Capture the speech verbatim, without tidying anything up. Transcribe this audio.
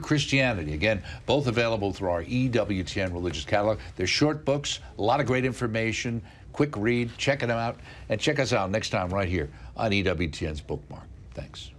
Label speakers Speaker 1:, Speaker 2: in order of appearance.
Speaker 1: Christianity. Again, both available through our E W T N Religious Catalog. They're short books, a lot of great information, quick read. Check them out, and check us out next time right here on E W T N's Bookmark. Thanks.